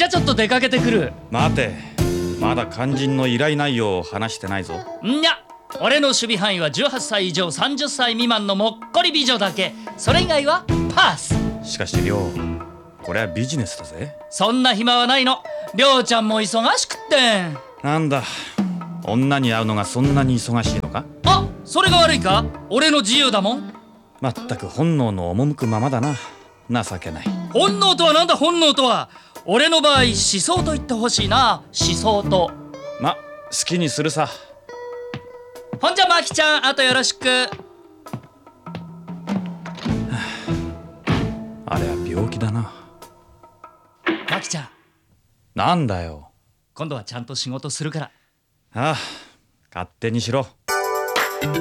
じゃあちょっと出かけてくる。 待て、まだ肝心の依頼内容を話してないぞ。 んや、俺の守備範囲は18歳以上30歳未満のもっこり美女だけ。それ以外はパス。 しかし亮、これはビジネスだぜ。 そんな暇はないの。りょうちゃんも忙しくってん。 なんだ、女に会うのがそんなに忙しいのか。 あ、それが悪いか？俺の自由だもん。 まったく本能の赴くままだな。情けない。 本能とはなんだ本能とは。俺の場合思想と言ってほしいな。思想と。 ま、好きにするさ。 ほんじゃマキちゃん、あとよろしく。 あれは病気だな。 マキちゃん、 なんだよ。 今度はちゃんと仕事するから。 ああ、勝手にしろ。